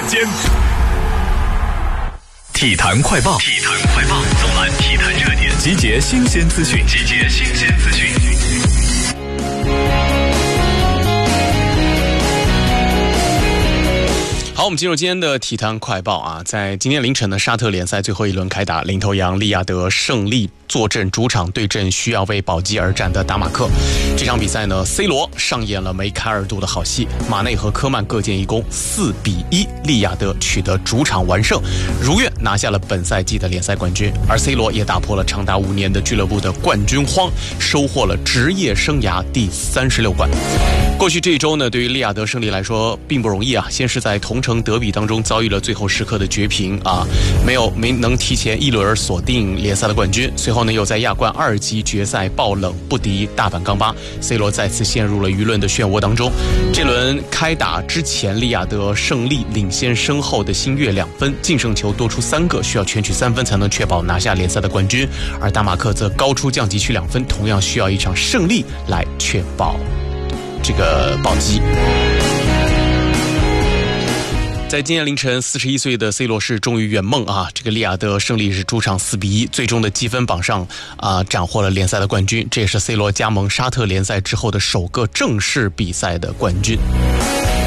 间。体坛快报，纵览体坛热点，集结新鲜资讯。好，我们进入今天的体坛快报啊，在今天凌晨的沙特联赛最后一轮开打，领头羊利雅得胜利坐镇主场对阵需要为保级而战的达马克。这场比赛呢 ，C 罗上演了梅开二度的好戏，马内和科曼各建一功，4-1，利雅得取得主场完胜，如愿拿下了本赛季的联赛冠军。而 C 罗也打破了长达5年的俱乐部的冠军荒，收获了职业生涯第36冠。过去这一周呢，对于利雅得胜利来说并不容易啊，先是在同城德比当中遭遇了最后时刻的绝平啊，没能提前一轮锁定联赛的冠军。随后呢，又在亚冠2级决赛爆冷不敌大阪钢巴 ，C 罗再次陷入了舆论的漩涡当中。这轮开打之前，利雅得胜利领先身后的星月2分，净胜球多出3个，需要全取3分才能确保拿下联赛的冠军。而大马克则高出降级区2分，同样需要一场胜利来确保这个保级。在今天凌晨，41岁的 C 罗是终于圆梦啊！这个利雅得胜利是主场4-1，最终的积分榜上斩获了联赛的冠军，这也是 C 罗加盟沙特联赛之后的首个正式比赛的冠军。